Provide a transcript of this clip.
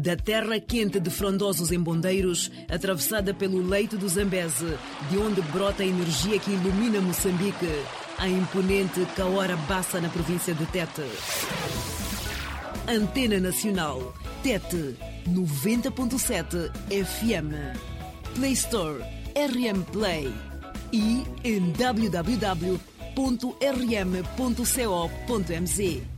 Da terra quente de Frondosos em Bondeiros, atravessada pelo leito do Zambeze, de onde brota a energia que ilumina Moçambique, a imponente Kaora Bassa na província de Tete. Antena Nacional, Tete, 90.7 FM. Play Store, RM Play. E em www.rm.co.mz.